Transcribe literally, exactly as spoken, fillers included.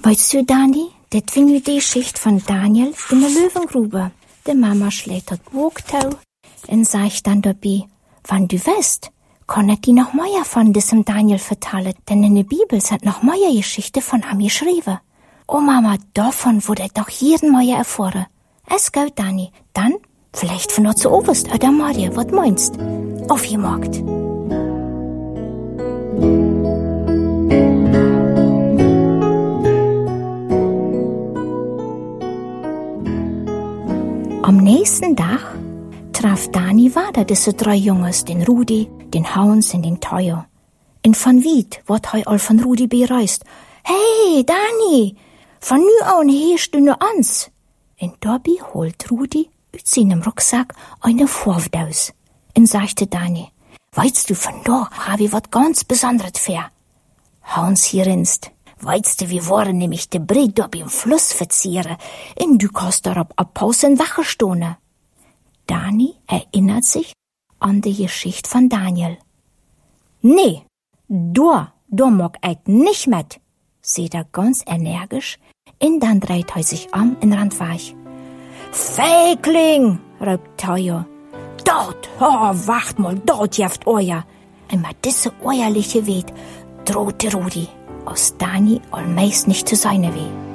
Weißt du, Dani, das war die Geschichte von Daniel in der Löwengrube. Die Mama schlägt das Buchtau und sagt dann dabei, wenn du weißt, kann ich dir noch mehr von diesem Daniel vertellen, denn in der Bibel sind noch mehr Geschichten von ihm geschrieben. Oh Mama, davon würde ich doch jeden Mal erfahren. Es geht, Dani. Dann vielleicht von zu Oberst oder Maria, was meinst? Auf ihr Markt. Am nächsten Tag traf Dani weiter diese drei Jungs, den Rudi, den Hans und den Theo. Und von weit wird heu all von Rudi bereist. Hey, Dani, von nu an hörst du nur ans. Und dabei holt Rudi aus seinem Rucksack eine Vorwurf aus. Und sagte Dani, weißt du, von da habe ich was ganz Besonderes für. Hans hier rinst. Weißt du, wir wollen nämlich de Breit dort im Fluss verzieren. Und du kannst darauf abpausen Wache stehen. Dani erinnert sich an die Geschichte von Daniel. Nee, da, da mag ich nicht mit, sagt er ganz energisch, und dann dreht er sich um und rennt weg. Feigling, ruft Theo. Dort, oh, wacht mal, dort jeft euer. Und mit diese eierliche Weh drohte Rudi, aus Dani allmeist nicht zu sein weh.